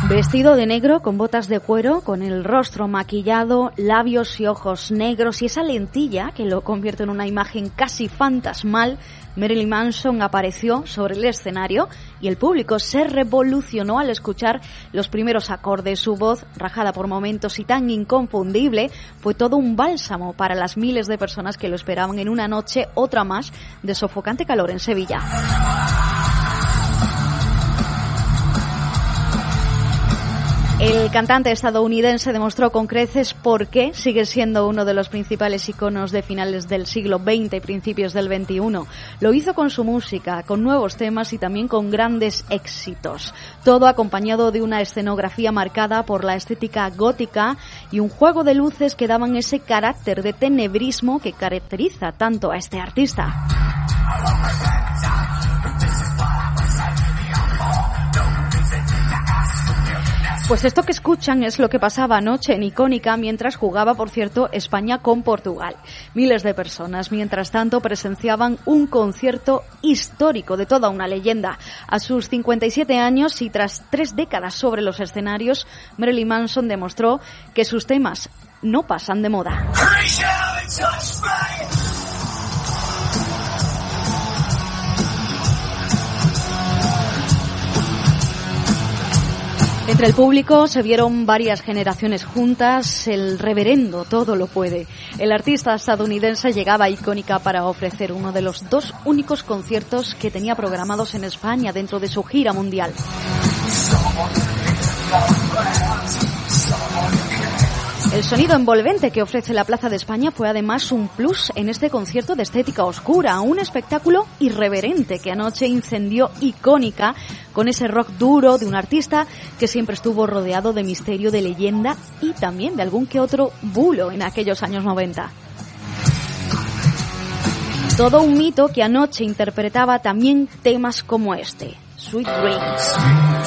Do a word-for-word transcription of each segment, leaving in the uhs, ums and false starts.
Vestido de negro, con botas de cuero, con el rostro maquillado, labios y ojos negros y esa lentilla que lo convierte en una imagen casi fantasmal, Marilyn Manson apareció sobre el escenario y el público se revolucionó al escuchar los primeros acordes. Su voz, rajada por momentos y tan inconfundible, fue todo un bálsamo para las miles de personas que lo esperaban en una noche, otra más, de sofocante calor en Sevilla. El cantante estadounidense demostró con creces por qué sigue siendo uno de los principales iconos de finales del siglo veinte y principios del veintiuno. Lo hizo con su música, con nuevos temas y también con grandes éxitos. Todo acompañado de una escenografía marcada por la estética gótica y un juego de luces que daban ese carácter de tenebrismo que caracteriza tanto a este artista. Pues esto que escuchan es lo que pasaba anoche en Icónica mientras jugaba, por cierto, España con Portugal. Miles de personas, mientras tanto, presenciaban un concierto histórico de toda una leyenda. A sus cincuenta y siete años y tras tres décadas sobre los escenarios, Marilyn Manson demostró que sus temas no pasan de moda. Entre el público se vieron varias generaciones juntas, el reverendo todo lo puede. El artista estadounidense llegaba a Icónica para ofrecer uno de los dos únicos conciertos que tenía programados en España dentro de su gira mundial. El sonido envolvente que ofrece la Plaza de España fue además un plus en este concierto de estética oscura, un espectáculo irreverente que anoche incendió Icónica con ese rock duro de un artista que siempre estuvo rodeado de misterio, de leyenda y también de algún que otro bulo en aquellos años noventa. Todo un mito que anoche interpretaba también temas como este, Sweet Dreams.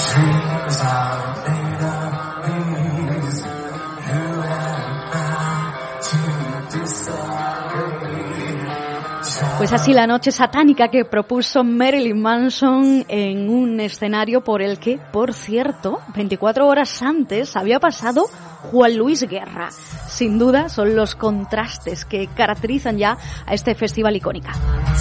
Pues así la noche satánica que propuso Marilyn Manson en un escenario por el que, por cierto, veinticuatro horas antes había pasado Juan Luis Guerra. Sin duda son los contrastes que caracterizan ya a este festival Icónica.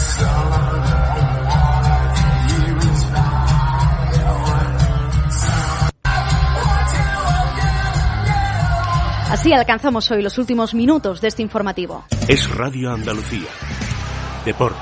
Así alcanzamos hoy los últimos minutos de este informativo. Es Radio Andalucía. Deportes.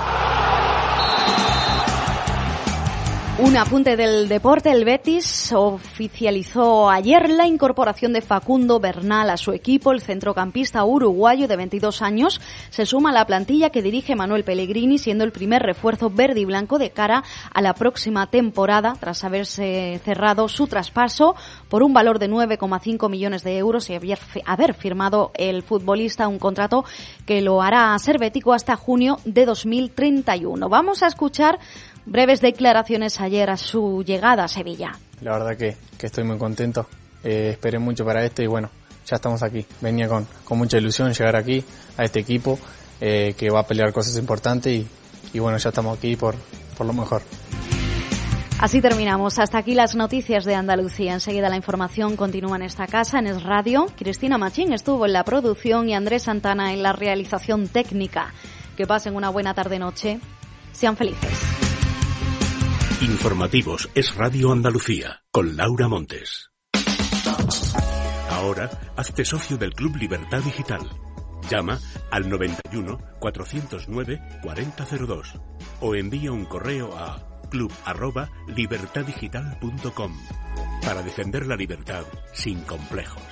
Un apunte del deporte. El Betis oficializó ayer la incorporación de Facundo Bernal a su equipo. El centrocampista uruguayo de veintidós años se suma a la plantilla que dirige Manuel Pellegrini, siendo el primer refuerzo verde y blanco de cara a la próxima temporada, tras haberse cerrado su traspaso por un valor de nueve coma cinco millones de euros y haber firmado el futbolista un contrato que lo hará ser bético hasta junio de dos mil treinta y uno. Vamos a escuchar breves declaraciones ayer a su llegada a Sevilla. La verdad que, que estoy muy contento, eh, esperé mucho para este y bueno, ya estamos aquí. Venía con, con mucha ilusión llegar aquí a este equipo eh, que va a pelear cosas importantes y, y bueno, ya estamos aquí por, por lo mejor. Así terminamos. Hasta aquí las noticias de Andalucía. Enseguida la información continúa en esta casa, en Es Radio. Cristina Machín estuvo en la producción y Andrés Santana en la realización técnica. Que pasen una buena tarde-noche. Sean felices. Informativos Es Radio Andalucía, con Laura Montes. Ahora, hazte socio del Club Libertad Digital. Llama al noventa y uno, cuatrocientos nueve, cuarenta cero dos o envía un correo a club arroba libertaddigital punto com para defender la libertad sin complejos.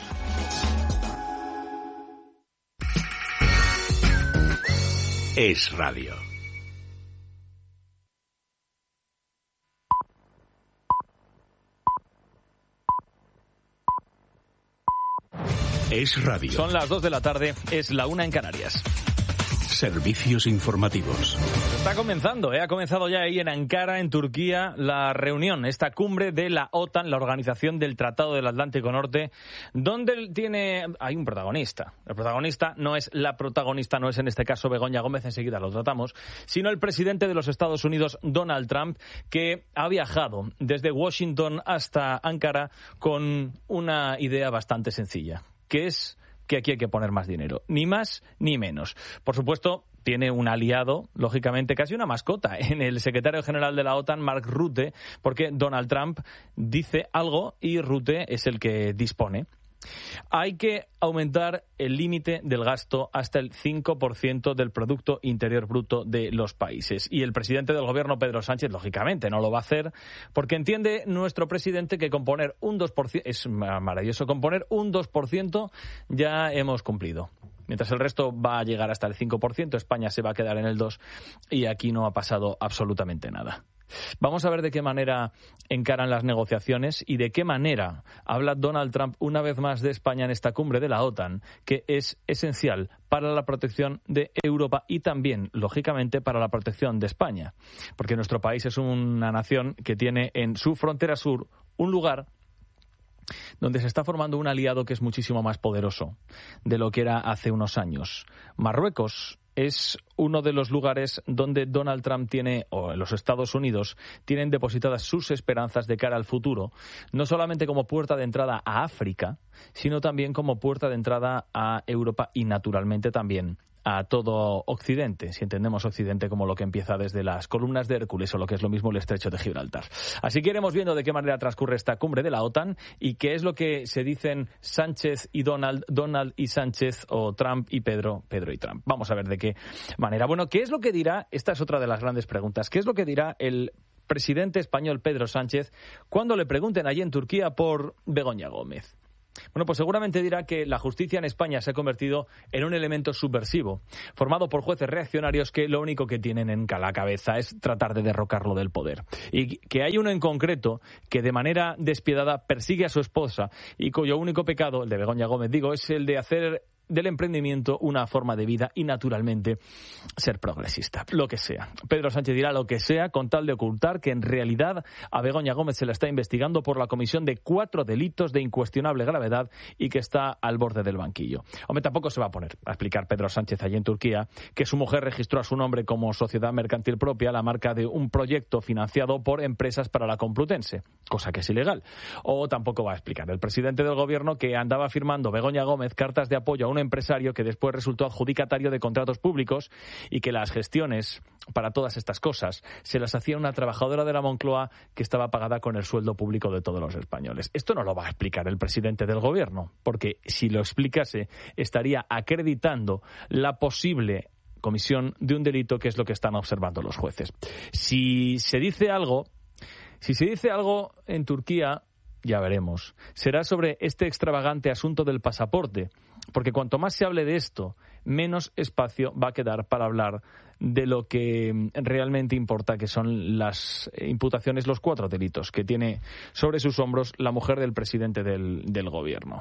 Es Radio. Es Radio. Son las dos de la tarde, es la una en Canarias. Servicios informativos. Está comenzando, ¿eh? ha comenzado ya ahí en Ankara, en Turquía, la reunión, esta cumbre de la OTAN, la Organización del Tratado del Atlántico Norte, donde tiene hay un protagonista. El protagonista no es la protagonista, no es en este caso Begoña Gómez, enseguida lo tratamos, sino el presidente de los Estados Unidos, Donald Trump, que ha viajado desde Washington hasta Ankara con una idea bastante sencilla, que es que aquí hay que poner más dinero, ni más ni menos. Por supuesto, tiene un aliado, lógicamente casi una mascota, en el secretario general de la OTAN, Mark Rutte, porque Donald Trump dice algo y Rutte es el que dispone. Hay que aumentar el límite del gasto hasta el cinco por ciento del Producto Interior Bruto de los países. Y el presidente del gobierno, Pedro Sánchez, lógicamente no lo va a hacer, porque entiende nuestro presidente que con poner un dos por ciento, es maravilloso, con poner un dos por ciento ya hemos cumplido. Mientras el resto va a llegar hasta el cinco por ciento, España se va a quedar en el dos por ciento y aquí no ha pasado absolutamente nada. Vamos a ver de qué manera encaran las negociaciones y de qué manera habla Donald Trump una vez más de España en esta cumbre de la OTAN, que es esencial para la protección de Europa y también, lógicamente, para la protección de España. Porque nuestro país es una nación que tiene en su frontera sur un lugar donde se está formando un aliado que es muchísimo más poderoso de lo que era hace unos años. Marruecos es uno de los lugares donde Donald Trump tiene, o los Estados Unidos, tienen depositadas sus esperanzas de cara al futuro, no solamente como puerta de entrada a África, sino también como puerta de entrada a Europa y, naturalmente, también a todo Occidente, si entendemos Occidente como lo que empieza desde las columnas de Hércules o lo que es lo mismo el estrecho de Gibraltar. Así que iremos viendo de qué manera transcurre esta cumbre de la OTAN y qué es lo que se dicen Sánchez y Donald, Donald y Sánchez, o Trump y Pedro, Pedro y Trump. Vamos a ver de qué manera. Bueno, ¿qué es lo que dirá? Esta es otra de las grandes preguntas. ¿Qué es lo que dirá el presidente español Pedro Sánchez cuando le pregunten allí en Turquía por Begoña Gómez? Bueno, pues seguramente dirá que la justicia en España se ha convertido en un elemento subversivo, formado por jueces reaccionarios que lo único que tienen en la cabeza es tratar de derrocarlo del poder. Y que hay uno en concreto que de manera despiadada persigue a su esposa y cuyo único pecado, el de Begoña Gómez, digo, es el de hacer del emprendimiento una forma de vida y, naturalmente, ser progresista. Lo que sea. Pedro Sánchez dirá lo que sea con tal de ocultar que, en realidad, a Begoña Gómez se la está investigando por la comisión de cuatro delitos de incuestionable gravedad y que está al borde del banquillo. Hombre, tampoco se va a poner a explicar Pedro Sánchez allí en Turquía que su mujer registró a su nombre como sociedad mercantil propia la marca de un proyecto financiado por Empresas para la Complutense, cosa que es ilegal. O tampoco va a explicar el presidente del gobierno que andaba firmando Begoña Gómez cartas de apoyo a un empresario que después resultó adjudicatario de contratos públicos y que las gestiones para todas estas cosas se las hacía una trabajadora de la Moncloa que estaba pagada con el sueldo público de todos los españoles. Esto no lo va a explicar el presidente del gobierno, porque si lo explicase estaría acreditando la posible comisión de un delito, que es lo que están observando los jueces. Si se dice algo, si se dice algo en Turquía, ya veremos, será sobre este extravagante asunto del pasaporte, porque cuanto más se hable de esto, menos espacio va a quedar para hablar de lo que realmente importa, que son las imputaciones, los cuatro delitos que tiene sobre sus hombros la mujer del presidente del, del gobierno.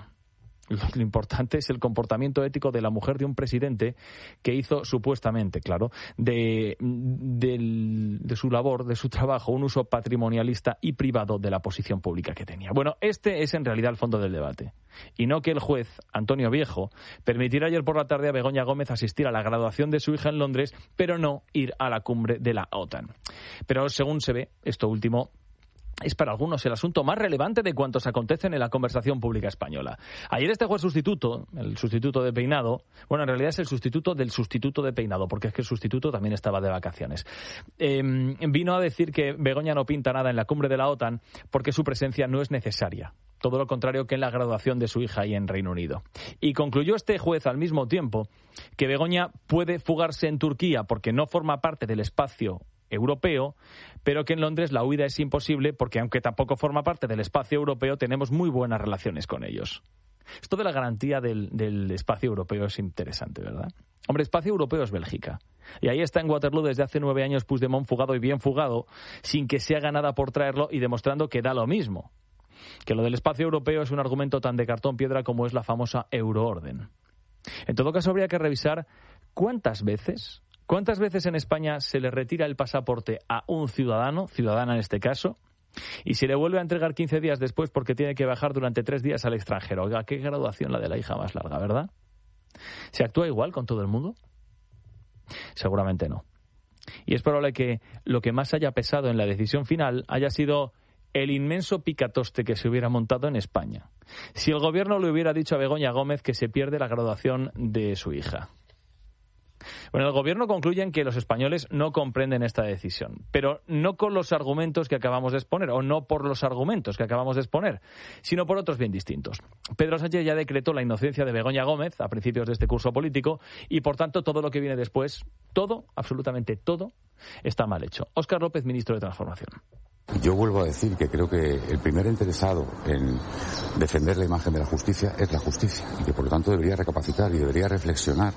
Lo importante es el comportamiento ético de la mujer de un presidente que hizo supuestamente, claro, de, de, de su labor, de su trabajo, un uso patrimonialista y privado de la posición pública que tenía. Bueno, este es en realidad el fondo del debate. Y no que el juez, Antonio Viejo, permitiera ayer por la tarde a Begoña Gómez asistir a la graduación de su hija en Londres, pero no ir a la cumbre de la OTAN. Pero según se ve, esto último es para algunos el asunto más relevante de cuantos acontecen en la conversación pública española. Ayer este juez sustituto, el sustituto de Peinado, bueno, en realidad es el sustituto del sustituto de Peinado, porque es que el sustituto también estaba de vacaciones, eh, vino a decir que Begoña no pinta nada en la cumbre de la OTAN porque su presencia no es necesaria. Todo lo contrario que en la graduación de su hija ahí en Reino Unido. Y concluyó este juez al mismo tiempo que Begoña puede fugarse en Turquía porque no forma parte del espacio europeo, pero que en Londres la huida es imposible porque, aunque tampoco forma parte del espacio europeo, tenemos muy buenas relaciones con ellos. Esto de la garantía del, del espacio europeo es interesante, ¿verdad? Hombre, espacio europeo es Bélgica. Y ahí está en Waterloo desde hace nueve años Puigdemont, fugado y bien fugado, sin que se haga nada por traerlo y demostrando que da lo mismo. Que lo del espacio europeo es un argumento tan de cartón piedra como es la famosa euroorden. En todo caso, habría que revisar ¿cuántas veces, cuántas veces en España se le retira el pasaporte a un ciudadano, ciudadana en este caso, y se le vuelve a entregar quince días después porque tiene que viajar durante tres días al extranjero? Oiga, qué graduación la de la hija más larga, ¿verdad? ¿Se actúa igual con todo el mundo? Seguramente no. Y es probable que lo que más haya pesado en la decisión final haya sido el inmenso picatoste que se hubiera montado en España si el gobierno le hubiera dicho a Begoña Gómez que se pierde la graduación de su hija. Bueno, el gobierno concluye en que los españoles no comprenden esta decisión, pero no con los argumentos que acabamos de exponer, o no por los argumentos que acabamos de exponer, sino por otros bien distintos. Pedro Sánchez ya decretó la inocencia de Begoña Gómez a principios de este curso político y, por tanto, todo lo que viene después, todo, absolutamente todo, está mal hecho. Óscar López, ministro de Transformación. Yo vuelvo a decir que creo que el primer interesado en defender la imagen de la justicia es la justicia y que, por lo tanto, debería recapacitar y debería reflexionar,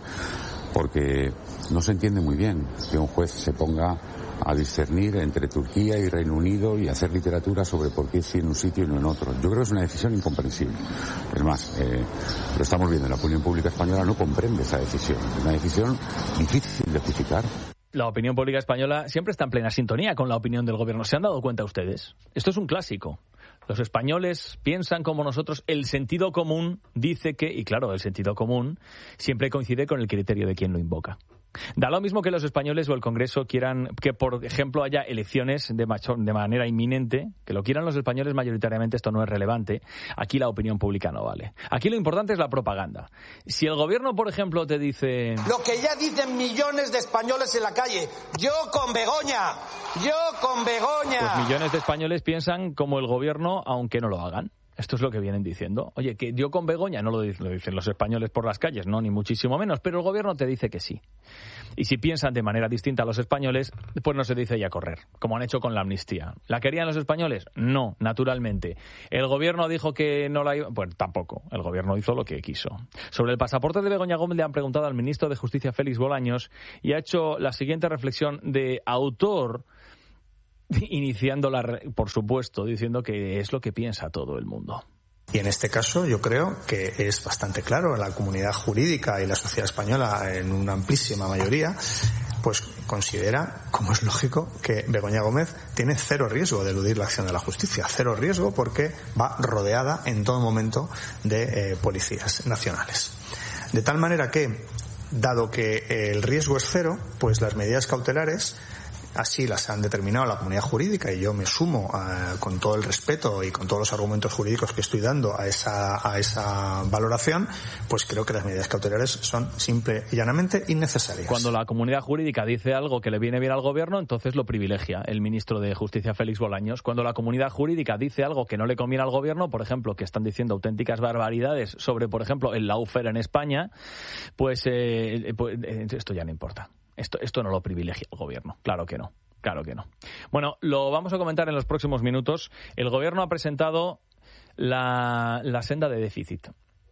porque no se entiende muy bien que un juez se ponga a discernir entre Turquía y Reino Unido y hacer literatura sobre por qué sí en un sitio y no en otro. Yo creo que es una decisión incomprensible. Es más, eh, lo estamos viendo, la opinión pública española no comprende esa decisión. Es una decisión difícil de justificar. La opinión pública española siempre está en plena sintonía con la opinión del gobierno. ¿Se han dado cuenta ustedes? Esto es un clásico. Los españoles piensan como nosotros, el sentido común dice que, y claro, el sentido común siempre coincide con el criterio de quien lo invoca. Da lo mismo que los españoles o el Congreso quieran que, por ejemplo, haya elecciones de, macho, de manera inminente, que lo quieran los españoles mayoritariamente, esto no es relevante. Aquí la opinión pública no vale. Aquí lo importante es la propaganda. Si el gobierno, por ejemplo, te dice... Lo que ya dicen millones de españoles en la calle, yo con Begoña, yo con Begoña. Pues millones de españoles piensan como el gobierno, aunque no lo hagan. Esto es lo que vienen diciendo. Oye, que yo con Begoña, no lo dicen, lo dicen los españoles por las calles, no, ni muchísimo menos, pero el gobierno te dice que sí. Y si piensan de manera distinta a los españoles, pues no se dice ya correr, como han hecho con la amnistía. ¿La querían los españoles? No, naturalmente. ¿El gobierno dijo que no la iba? Pues tampoco. El gobierno hizo lo que quiso. Sobre el pasaporte de Begoña Gómez le han preguntado al ministro de Justicia, Félix Bolaños, y ha hecho la siguiente reflexión de autor, iniciando la, por supuesto, diciendo que es lo que piensa todo el mundo. Y en este caso yo creo que es bastante claro, la comunidad jurídica y la sociedad española en una amplísima mayoría pues considera, como es lógico, que Begoña Gómez tiene cero riesgo de eludir la acción de la justicia, cero riesgo porque va rodeada en todo momento de eh, policías nacionales. De tal manera que, dado que el riesgo es cero, pues las medidas cautelares así las han determinado la comunidad jurídica, y yo me sumo a, con todo el respeto y con todos los argumentos jurídicos que estoy dando a esa, a esa valoración, pues creo que las medidas cautelares son simple y llanamente innecesarias. Cuando la comunidad jurídica dice algo que le viene bien al gobierno, entonces lo privilegia el ministro de Justicia, Félix Bolaños. Cuando la comunidad jurídica dice algo que no le conviene al gobierno, por ejemplo, que están diciendo auténticas barbaridades sobre, por ejemplo, el lawfare en España, pues, eh, pues eh, esto ya no importa. Esto, esto no lo privilegia el gobierno. Claro que no. Claro que no. Bueno, lo vamos a comentar en los próximos minutos. El gobierno ha presentado la, la senda de déficit,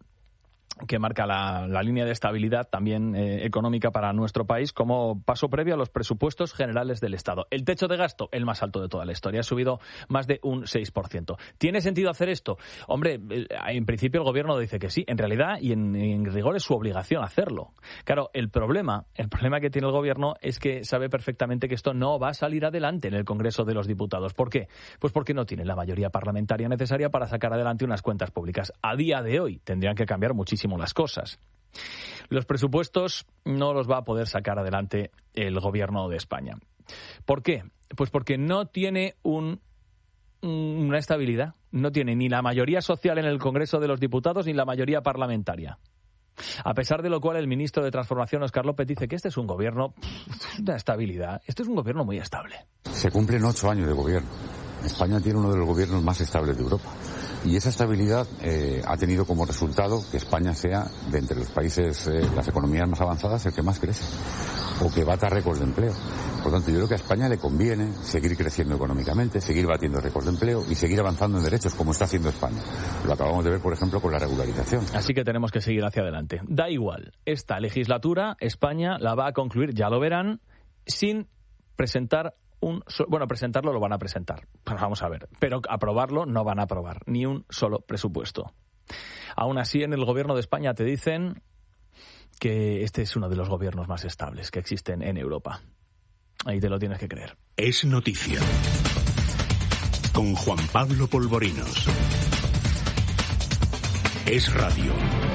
que marca la, la línea de estabilidad también eh, económica para nuestro país como paso previo a los presupuestos generales del Estado. El techo de gasto, el más alto de toda la historia, ha subido más de un seis por ciento. ¿Tiene sentido hacer esto? Hombre, en principio el gobierno dice que sí. En realidad, y en, en rigor, es su obligación hacerlo. Claro, el problema, el problema que tiene el gobierno es que sabe perfectamente que esto no va a salir adelante en el Congreso de los Diputados. ¿Por qué? Pues porque no tiene la mayoría parlamentaria necesaria para sacar adelante unas cuentas públicas. A día de hoy tendrían que cambiar muchísimo las cosas. Los presupuestos no los va a poder sacar adelante el gobierno de España. ¿Por qué? Pues porque no tiene un, una estabilidad, no tiene ni la mayoría social en el Congreso de los Diputados ni la mayoría parlamentaria. A pesar de lo cual, el ministro de Transformación, Óscar López, dice que este es un gobierno de estabilidad. Este es un gobierno muy estable. Se cumplen ocho años de gobierno. España tiene uno de los gobiernos más estables de Europa. Y esa estabilidad eh, ha tenido como resultado que España sea, de entre los países, eh, las economías más avanzadas, el que más crece, o que bata récords de empleo. Por tanto, yo creo que a España le conviene seguir creciendo económicamente, seguir batiendo récords de empleo y seguir avanzando en derechos, como está haciendo España. Lo acabamos de ver, por ejemplo, con la regularización. Así que tenemos que seguir hacia adelante. Da igual, esta legislatura España la va a concluir, ya lo verán, sin presentar un so- bueno, presentarlo lo van a presentar, pues vamos a ver, pero aprobarlo no van a aprobar ni un solo presupuesto. Aún así, en el gobierno de España te dicen que este es uno de los gobiernos más estables que existen en Europa. Ahí te lo tienes que creer. Es noticia. Con Juan Pablo Polvorinos. Es radio.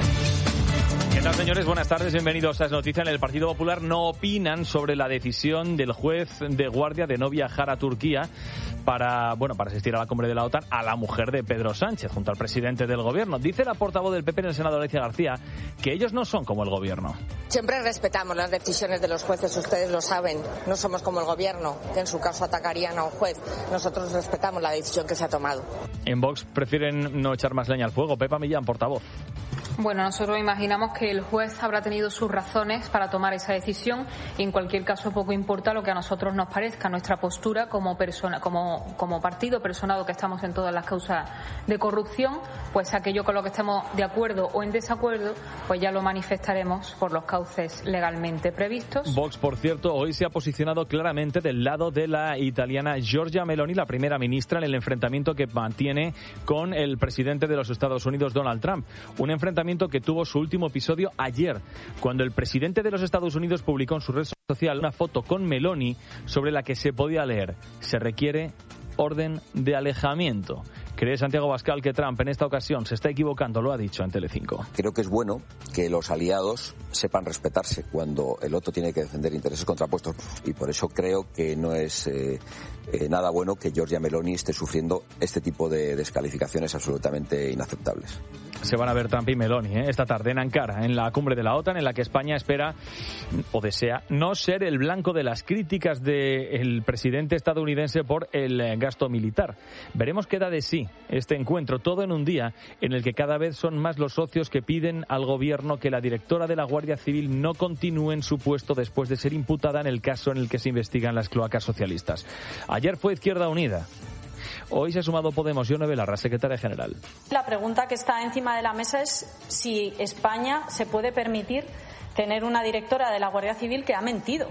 ¿Qué tal, señores? Buenas tardes, bienvenidos a Es Noticia. En el Partido Popular no opinan sobre la decisión del juez de guardia de no viajar a Turquía para, bueno, para asistir a la cumbre de la OTAN a la mujer de Pedro Sánchez, junto al presidente del gobierno. Dice la portavoz del P P en el Senado, Alicia García, que ellos no son como el gobierno. Siempre respetamos las decisiones de los jueces, ustedes lo saben. No somos como el gobierno, que en su caso atacarían a un juez. Nosotros respetamos la decisión que se ha tomado. En Vox prefieren no echar más leña al fuego. Pepa Millán, portavoz. Bueno, nosotros imaginamos que el juez habrá tenido sus razones para tomar esa decisión y en cualquier caso poco importa lo que a nosotros nos parezca. Nuestra postura como persona, como, como partido personado que estamos en todas las causas de corrupción, pues aquello con lo que estemos de acuerdo o en desacuerdo, pues ya lo manifestaremos por los cauces legalmente previstos. Vox, por cierto, hoy se ha posicionado claramente del lado de la italiana Giorgia Meloni, la primera ministra, en el enfrentamiento que mantiene con el presidente de los Estados Unidos, Donald Trump. Un enfrentamiento que tuvo su último episodio ayer, cuando el presidente de los Estados Unidos publicó en su red social una foto con Meloni sobre la que se podía leer: se requiere orden de alejamiento. ¿Cree Santiago Abascal que Trump en esta ocasión se está equivocando? Lo ha dicho en Telecinco. Creo que es bueno que los aliados sepan respetarse cuando el otro tiene que defender intereses contrapuestos, y por eso creo que no es eh, eh, nada bueno que Giorgia Meloni esté sufriendo este tipo de descalificaciones absolutamente inaceptables. Se van a ver Trump y Meloni ¿eh? esta tarde en Ankara, en la cumbre de la OTAN, en la que España espera o desea no ser el blanco de las críticas del presidente estadounidense por el gasto militar. Veremos qué da de sí este encuentro, todo en un día en el que cada vez son más los socios que piden al gobierno que la directora de la Guardia Civil no continúe en su puesto después de ser imputada en el caso en el que se investigan las cloacas socialistas. Ayer fue Izquierda Unida. Hoy se ha sumado Podemos. Yone Belarra, secretaria general. La pregunta que está encima de la mesa es si España se puede permitir tener una directora de la Guardia Civil que ha mentido.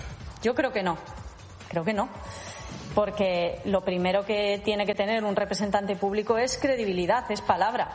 Yo creo que no. Creo que no. Porque lo primero que tiene que tener un representante público es credibilidad, es palabra.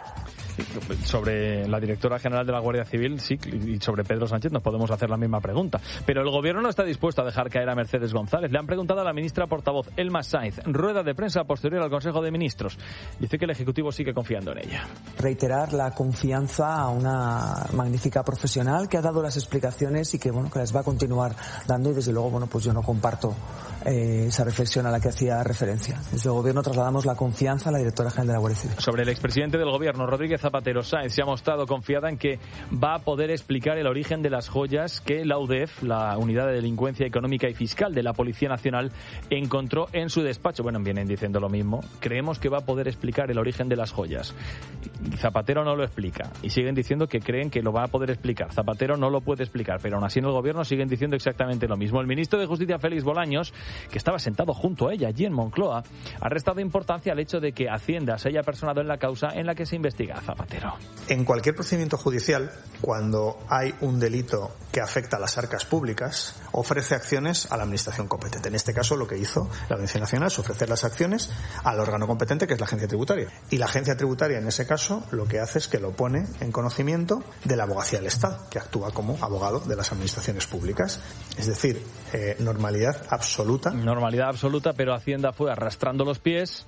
Sobre la directora general de la Guardia Civil, sí, y sobre Pedro Sánchez nos podemos hacer la misma pregunta. Pero el gobierno no está dispuesto a dejar caer a Mercedes González. Le han preguntado a la ministra portavoz, Elma Sainz, rueda de prensa posterior al Consejo de Ministros. Dice que el Ejecutivo sigue confiando en ella. Reiterar la confianza a una magnífica profesional que ha dado las explicaciones y que, bueno, que las va a continuar dando, y desde luego, bueno, pues yo no comparto eh, esa reflexión a la que hacía referencia. Desde el gobierno trasladamos la confianza a la directora general de la Guardia Civil. Sobre el expresidente del gobierno, Rodríguez Zapatero, Sáenz se ha mostrado confiada en que va a poder explicar el origen de las joyas que la U D E F, la Unidad de Delincuencia Económica y Fiscal de la Policía Nacional, encontró en su despacho. Bueno, vienen diciendo lo mismo. Creemos que va a poder explicar el origen de las joyas. Zapatero no lo explica y siguen diciendo que creen que lo va a poder explicar. Zapatero no lo puede explicar, pero aún así en el gobierno siguen diciendo exactamente lo mismo. El ministro de Justicia, Félix Bolaños, que estaba sentado junto a ella allí en Moncloa, ha restado importancia al hecho de que Hacienda se haya personado en la causa en la que se investiga a Zapatero. En cualquier procedimiento judicial, cuando hay un delito que afecta a las arcas públicas, ofrece acciones a la administración competente. En este caso, lo que hizo la Audiencia Nacional es ofrecer las acciones al órgano competente, que es la Agencia Tributaria. Y la Agencia Tributaria, en ese caso, lo que hace es que lo pone en conocimiento de la Abogacía del Estado, que actúa como abogado de las administraciones públicas. Es decir, eh, normalidad absoluta. Normalidad absoluta, pero Hacienda fue arrastrando los pies.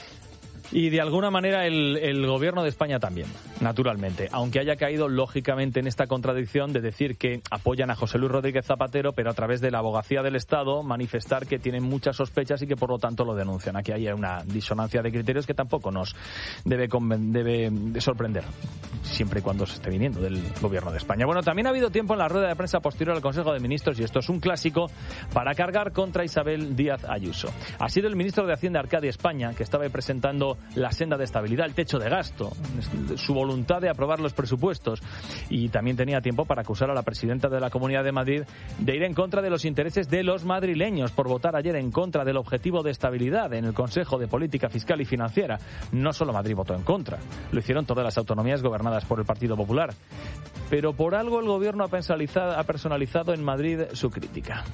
Y de alguna manera el, el gobierno de España también, naturalmente, aunque haya caído lógicamente en esta contradicción de decir que apoyan a José Luis Rodríguez Zapatero, pero a través de la Abogacía del Estado manifestar que tienen muchas sospechas y que por lo tanto lo denuncian. Aquí hay una disonancia de criterios que tampoco nos debe, debe de sorprender, siempre y cuando se esté viniendo del gobierno de España. Bueno, también ha habido tiempo en la rueda de prensa posterior al Consejo de Ministros, y esto es un clásico, para cargar contra Isabel Díaz Ayuso. Ha sido el ministro de Hacienda, Arcadio España, que estaba presentando la senda de estabilidad, el techo de gasto, su voluntad de aprobar los presupuestos, y también tenía tiempo para acusar a la presidenta de la Comunidad de Madrid de ir en contra de los intereses de los madrileños por votar ayer en contra del objetivo de estabilidad en el Consejo de Política Fiscal y Financiera. No solo Madrid votó en contra, lo hicieron todas las autonomías gobernadas por el Partido Popular. Pero por algo el gobierno ha personalizado, ha personalizado en Madrid su crítica.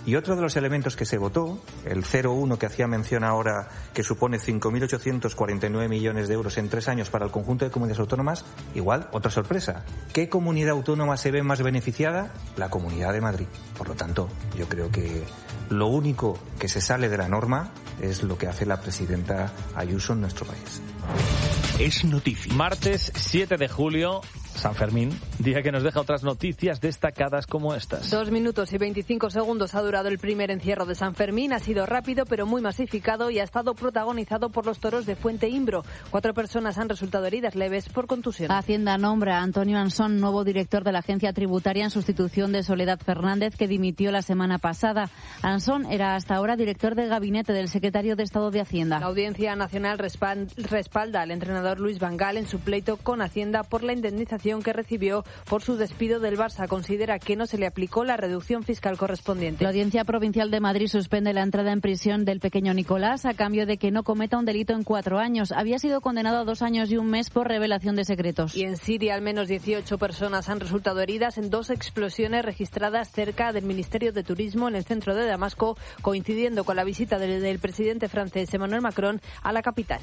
Y otro de los elementos que se votó, el cero uno que hacía mención ahora, que supone cinco mil ochocientos cuarenta y nueve millones de euros en tres años para el conjunto de comunidades autónomas, igual, otra sorpresa. ¿Qué comunidad autónoma se ve más beneficiada? La Comunidad de Madrid. Por lo tanto, yo creo que lo único que se sale de la norma es lo que hace la presidenta Ayuso en nuestro país. Es noticia. Martes siete de julio, San Fermín, día que nos deja otras noticias destacadas como estas. Dos minutos y veinticinco segundos ha durado el primer encierro de San Fermín. Ha sido rápido pero muy masificado y ha estado protagonizado por los toros de Fuente Imbro. Cuatro personas han resultado heridas leves por contusión. Hacienda nombra a Antonio Ansón nuevo director de la agencia tributaria en sustitución de Soledad Fernández, que dimitió la semana pasada. Ansón era hasta ahora director de gabinete del secretario de Estado de Hacienda. La Audiencia Nacional respalda al entrenador Luis Van Gaal en su pleito con Hacienda por la indemnización que recibió por su despido del Barça. Considera que no se le aplicó la reducción fiscal correspondiente. La Audiencia Provincial de Madrid suspende la entrada en prisión del pequeño Nicolás a cambio de que no cometa un delito en cuatro años. Había sido condenado a dos años y un mes por revelación de secretos. Y en Siria al menos dieciocho personas han resultado heridas en dos explosiones registradas cerca del Ministerio de Turismo en el centro de Damasco, coincidiendo con la visita del, del presidente francés Emmanuel Macron a la capital.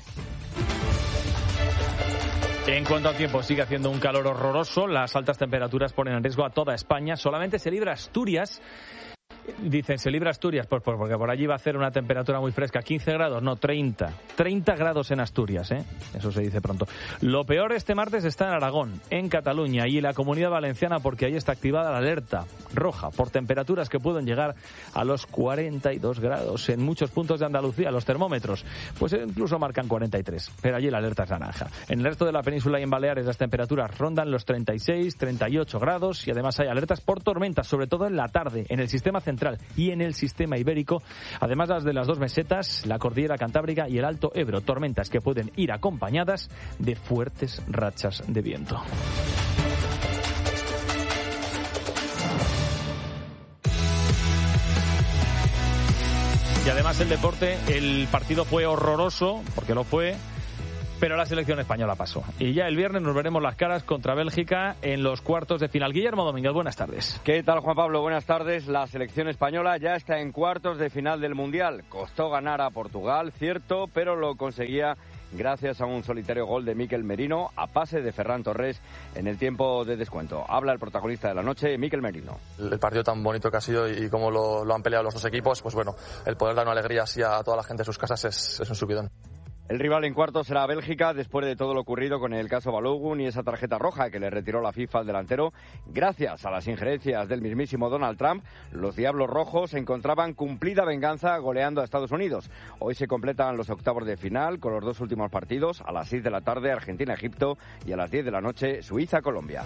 En cuanto al tiempo, sigue haciendo un calor horroroso. Las altas temperaturas ponen en riesgo a toda España. Solamente se libra Asturias. Dicen, se libra Asturias, pues, pues porque por allí va a hacer una temperatura muy fresca. quince grados, no, treinta. treinta grados en Asturias, ¿eh? Eso se dice pronto. Lo peor este martes está en Aragón, en Cataluña y en la Comunidad Valenciana, porque ahí está activada la alerta roja por temperaturas que pueden llegar a los cuarenta y dos grados. En muchos puntos de Andalucía los termómetros pues incluso marcan cuarenta y tres, pero allí la alerta es naranja. En el resto de la península y en Baleares las temperaturas rondan los treinta y seis, treinta y ocho grados y además hay alertas por tormentas, sobre todo en la tarde, en el sistema central y en el sistema ibérico, además las de las dos mesetas, la cordillera cantábrica y el Alto Ebro, tormentas que pueden ir acompañadas de fuertes rachas de viento. Y además el deporte, el partido fue horroroso, porque lo fue, pero la selección española pasó. Y ya el viernes nos veremos las caras contra Bélgica en los cuartos de final. Guillermo Domínguez, buenas tardes. ¿Qué tal, Juan Pablo? Buenas tardes. La selección española ya está en cuartos de final del Mundial. Costó ganar a Portugal, cierto, pero lo conseguía gracias a un solitario gol de Mikel Merino a pase de Ferran Torres en el tiempo de descuento. Habla el protagonista de la noche, Mikel Merino. El partido tan bonito que ha sido y cómo lo, lo han peleado los dos equipos, pues bueno, el poder dar una alegría así a toda la gente de sus casas es, es un subidón. El rival en cuartos será Bélgica después de todo lo ocurrido con el caso Balogun y esa tarjeta roja que le retiró la FIFA al delantero. Gracias a las injerencias del mismísimo Donald Trump, los Diablos Rojos encontraban cumplida venganza goleando a Estados Unidos. Hoy se completan los octavos de final con los dos últimos partidos. A las seis de la tarde Argentina-Egipto y a las diez de la noche Suiza-Colombia.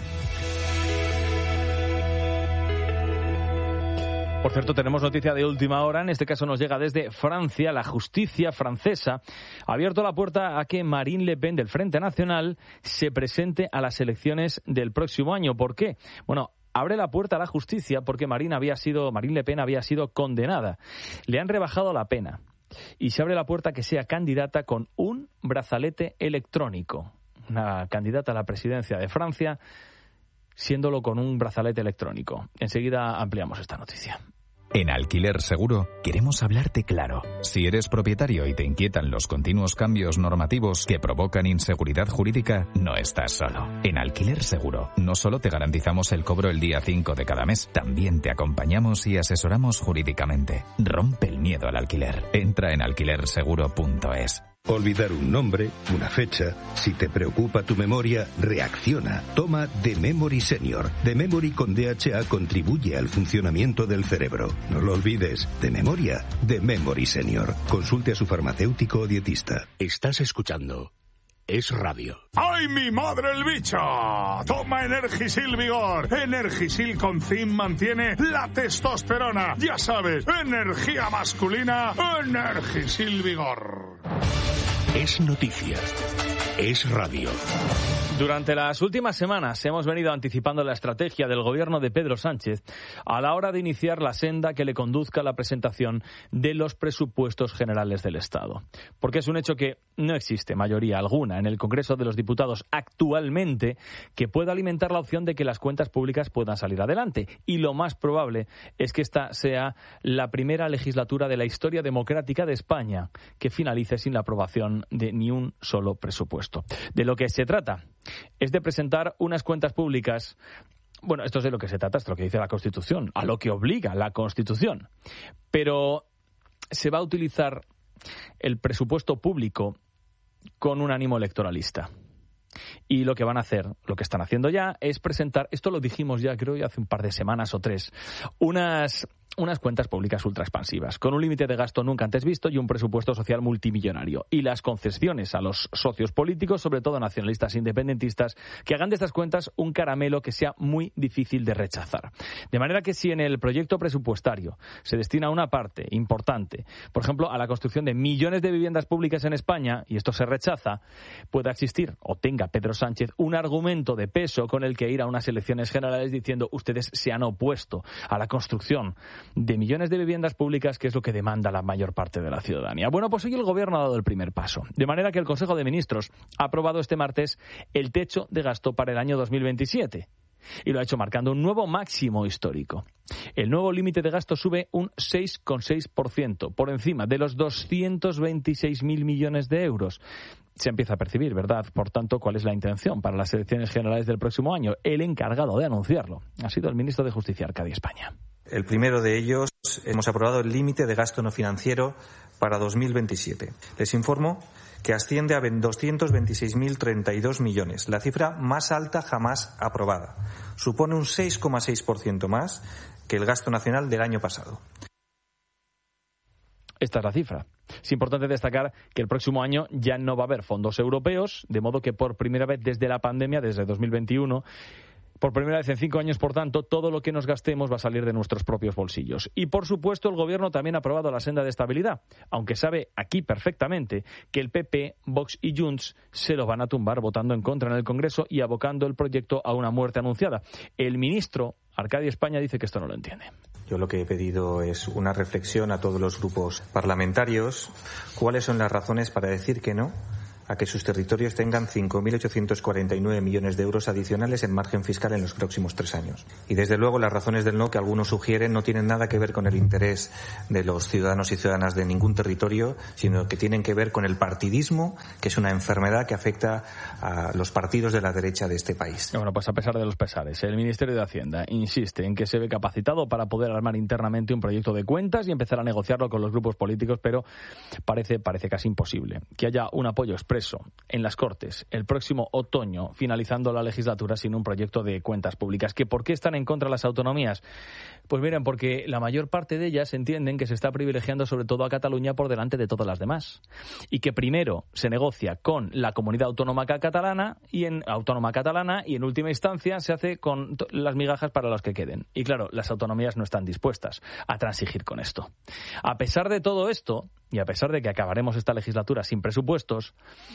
Por cierto, tenemos noticia de última hora, en este caso nos llega desde Francia. La justicia francesa ha abierto la puerta a que Marine Le Pen del Frente Nacional se presente a las elecciones del próximo año. ¿Por qué? Bueno, abre la puerta a la justicia porque Marine había sido, Marine Le Pen había sido condenada. Le han rebajado la pena y se abre la puerta a que sea candidata con un brazalete electrónico. Una candidata a la presidencia de Francia, siéndolo con un brazalete electrónico. Enseguida ampliamos esta noticia. En Alquiler Seguro queremos hablarte claro. Si eres propietario y te inquietan los continuos cambios normativos que provocan inseguridad jurídica, no estás solo. En Alquiler Seguro no solo te garantizamos el cobro el día cinco de cada mes, también te acompañamos y asesoramos jurídicamente. Rompe el miedo al alquiler. Entra en alquiler seguro punto es. Olvidar un nombre, una fecha. Si te preocupa tu memoria, reacciona. Toma The Memory Senior. The Memory con D H A contribuye al funcionamiento del cerebro. No lo olvides. De memoria, The Memory Senior. Consulte a su farmacéutico o dietista. Estás escuchando Es Radio. ¡Ay, mi madre el bicho! Toma Energisil Vigor. Energisil con zinc mantiene la testosterona. Ya sabes, energía masculina, Energisil Vigor. Es noticia. es radio. Durante las últimas semanas hemos venido anticipando la estrategia del gobierno de Pedro Sánchez a la hora de iniciar la senda que le conduzca a la presentación de los presupuestos generales del Estado. Porque es un hecho que no existe mayoría alguna en el Congreso de los Diputados actualmente que pueda alimentar la opción de que las cuentas públicas puedan salir adelante. Y lo más probable es que esta sea la primera legislatura de la historia democrática de España que finalice sin la aprobación de ni un solo presupuesto. De lo que se trata es de presentar unas cuentas públicas. Bueno, esto es de lo que se trata, esto es lo que dice la Constitución, a lo que obliga la Constitución. Pero se va a utilizar el presupuesto público con un ánimo electoralista. Y lo que van a hacer, lo que están haciendo ya, es presentar, esto lo dijimos ya creo hace un par de semanas o tres, unas... unas cuentas públicas ultra expansivas, con un límite de gasto nunca antes visto y un presupuesto social multimillonario. Y las concesiones a los socios políticos, sobre todo nacionalistas e independentistas, que hagan de estas cuentas un caramelo que sea muy difícil de rechazar. De manera que si en el proyecto presupuestario se destina una parte importante, por ejemplo, a la construcción de millones de viviendas públicas en España, y esto se rechaza, pueda existir, o tenga Pedro Sánchez, un argumento de peso con el que ir a unas elecciones generales diciendo ustedes se han opuesto a la construcción de millones de viviendas públicas, que es lo que demanda la mayor parte de la ciudadanía. Bueno, pues hoy el Gobierno ha dado el primer paso, de manera que el Consejo de Ministros ha aprobado este martes el techo de gasto para el año dos mil veintisiete. Y lo ha hecho marcando un nuevo máximo histórico. El nuevo límite de gasto sube un seis coma seis por ciento, por encima de los doscientos veintiséis mil millones de euros. Se empieza a percibir, ¿verdad? Por tanto, ¿cuál es la intención para las elecciones generales del próximo año? El encargado de anunciarlo ha sido el ministro de Justicia, Arcadio España. El primero de ellos, hemos aprobado el límite de gasto no financiero para dos mil veintisiete. Les informo que asciende a doscientos veintiséis mil treinta y dos millones, la cifra más alta jamás aprobada. Supone un seis coma seis por ciento más que el gasto nacional del año pasado. Esta es la cifra. Es importante destacar que el próximo año ya no va a haber fondos europeos, de modo que por primera vez desde la pandemia, desde dos mil veintiuno, por primera vez en cinco años, por tanto, todo lo que nos gastemos va a salir de nuestros propios bolsillos. Y, por supuesto, el Gobierno también ha aprobado la senda de estabilidad, aunque sabe aquí perfectamente que el P P, Vox y Junts se lo van a tumbar votando en contra en el Congreso y abocando el proyecto a una muerte anunciada. El ministro, Arcadio España, dice que esto no lo entiende. Yo lo que he pedido es una reflexión a todos los grupos parlamentarios. ¿Cuáles son las razones para decir que no a que sus territorios tengan cinco mil ochocientos cuarenta y nueve millones de euros adicionales en margen fiscal en los próximos tres años? Y desde luego las razones del no que algunos sugieren no tienen nada que ver con el interés de los ciudadanos y ciudadanas de ningún territorio, sino que tienen que ver con el partidismo, que es una enfermedad que afecta a los partidos de la derecha de este país. Bueno, pues a pesar de los pesares, el Ministerio de Hacienda insiste en que se ve capacitado para poder armar internamente un proyecto de cuentas y empezar a negociarlo con los grupos políticos, pero parece, parece casi imposible que haya un apoyo expreso en las Cortes el próximo otoño, finalizando la legislatura sin un proyecto de cuentas públicas. ¿Que por qué están en contra las autonomías? Pues miren, porque la mayor parte de ellas entienden que se está privilegiando sobre todo a Cataluña por delante de todas las demás. Y que primero se negocia con la comunidad autónoma catalana y en autónoma catalana y en última instancia se hace con las migajas para los que queden. Y claro, las autonomías no están dispuestas a transigir con esto. A pesar de todo esto, y a pesar de que acabaremos esta legislatura sin presupuestos,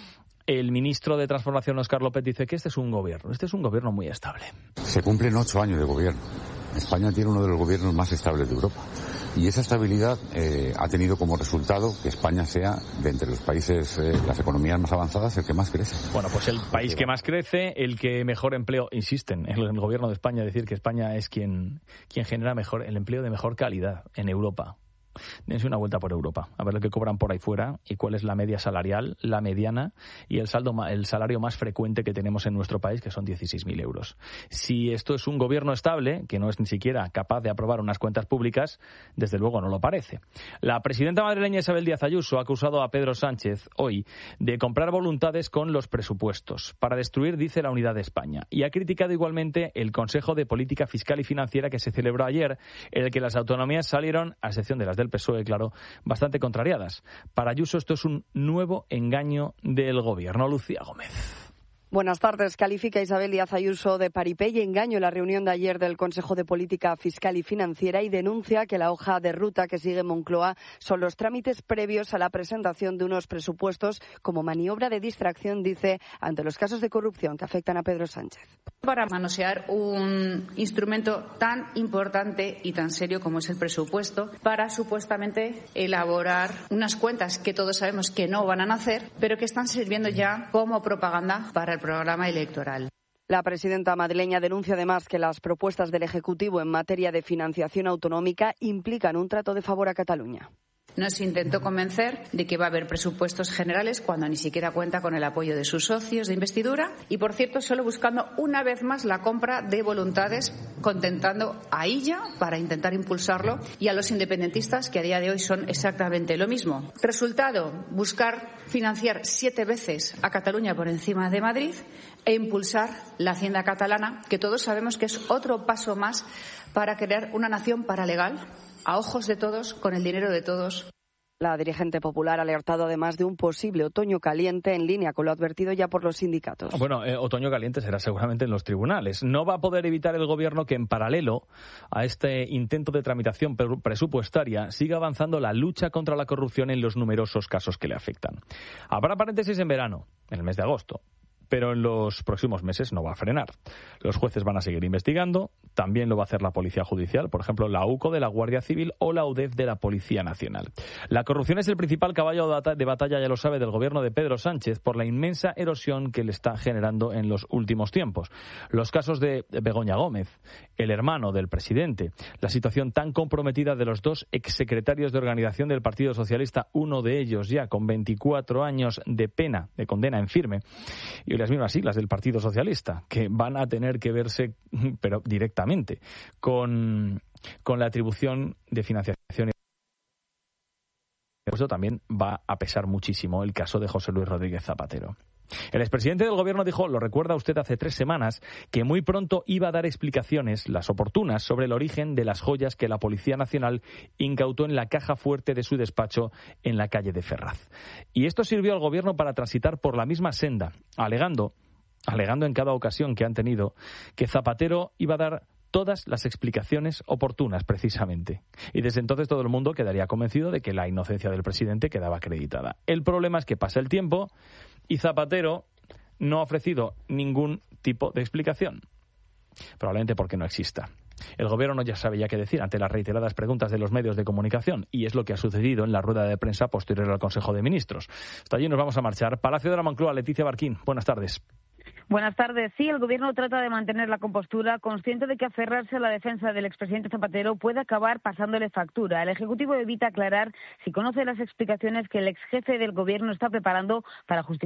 el ministro de Transformación, Óscar López, dice que este es un gobierno, este es un gobierno muy estable. Se cumplen ocho años de gobierno. España tiene uno de los gobiernos más estables de Europa. Y esa estabilidad eh, ha tenido como resultado que España sea, de entre los países, eh, las economías más avanzadas, el que más crece. Bueno, pues el país que más crece, el que mejor empleo, insisten en el gobierno de España, decir que España es quien, quien genera mejor el empleo de mejor calidad en Europa. Dense una vuelta por Europa, a ver lo que cobran por ahí fuera y cuál es la media salarial, la mediana y el saldo, el salario más frecuente que tenemos en nuestro país, que son dieciséis mil euros. Si esto es un gobierno estable, que no es ni siquiera capaz de aprobar unas cuentas públicas, desde luego no lo parece. La presidenta madrileña Isabel Díaz Ayuso ha acusado a Pedro Sánchez hoy de comprar voluntades con los presupuestos para destruir, dice, la unidad de España. Y ha criticado igualmente el Consejo de Política Fiscal y Financiera que se celebró ayer, en el que las autonomías salieron, a excepción de las del P S O E, claro, bastante contrariadas. Para Ayuso esto es un nuevo engaño del gobierno. Lucía Gómez. Buenas tardes. Califica Isabel Díaz Ayuso de paripé y engaño en la reunión de ayer del Consejo de Política Fiscal y Financiera y denuncia que la hoja de ruta que sigue Moncloa son los trámites previos a la presentación de unos presupuestos como maniobra de distracción, dice, ante los casos de corrupción que afectan a Pedro Sánchez. Para manosear un instrumento tan importante y tan serio como es el presupuesto, para supuestamente elaborar unas cuentas que todos sabemos que no van a nacer, pero que están sirviendo ya como propaganda para el programa electoral. La presidenta madrileña denuncia además que las propuestas del Ejecutivo en materia de financiación autonómica implican un trato de favor a Cataluña. Nos intentó convencer de que va a haber presupuestos generales cuando ni siquiera cuenta con el apoyo de sus socios de investidura y, por cierto, solo buscando una vez más la compra de voluntades, contentando a ella para intentar impulsarlo y a los independentistas, que a día de hoy son exactamente lo mismo. Resultado, buscar financiar siete veces a Cataluña por encima de Madrid e impulsar la hacienda catalana, que todos sabemos que es otro paso más para crear una nación paralegal, a ojos de todos, con el dinero de todos. La dirigente popular ha alertado además de un posible otoño caliente en línea con lo advertido ya por los sindicatos. Bueno, eh, otoño caliente será seguramente en los tribunales. No va a poder evitar el Gobierno que en paralelo a este intento de tramitación presupuestaria siga avanzando la lucha contra la corrupción en los numerosos casos que le afectan. Habrá paréntesis en verano, en el mes de agosto, pero en los próximos meses no va a frenar. Los jueces van a seguir investigando, también lo va a hacer la Policía Judicial, por ejemplo, la U C O de la Guardia Civil o la U D E F de la Policía Nacional. La corrupción es el principal caballo de batalla, ya lo sabe, del gobierno de Pedro Sánchez por la inmensa erosión que le está generando en los últimos tiempos. Los casos de Begoña Gómez, el hermano del presidente, la situación tan comprometida de los dos exsecretarios de organización del Partido Socialista, uno de ellos ya con veinticuatro años de pena, de condena en firme, y las mismas siglas del Partido Socialista, que van a tener que verse, pero directamente, con, con la atribución de financiación. Eso también va a pesar muchísimo el caso de José Luis Rodríguez Zapatero. El expresidente del Gobierno dijo, lo recuerda usted hace tres semanas, que muy pronto iba a dar explicaciones, las oportunas, sobre el origen de las joyas que la Policía Nacional incautó en la caja fuerte de su despacho en la calle de Ferraz. Y esto sirvió al Gobierno para transitar por la misma senda, alegando, alegando en cada ocasión que han tenido, que Zapatero iba a dar todas las explicaciones oportunas, precisamente. Y desde entonces todo el mundo quedaría convencido de que la inocencia del presidente quedaba acreditada. El problema es que pasa el tiempo y Zapatero no ha ofrecido ningún tipo de explicación. Probablemente porque no exista. El Gobierno ya sabe ya qué decir ante las reiteradas preguntas de los medios de comunicación, y es lo que ha sucedido en la rueda de prensa posterior al Consejo de Ministros. Hasta allí nos vamos a marchar. Palacio de la Moncloa, Leticia Barquín, buenas tardes. Buenas tardes. Sí, el Gobierno trata de mantener la compostura, consciente de que aferrarse a la defensa del expresidente Zapatero puede acabar pasándole factura. El Ejecutivo evita aclarar si conoce las explicaciones que el exjefe del Gobierno está preparando para justificar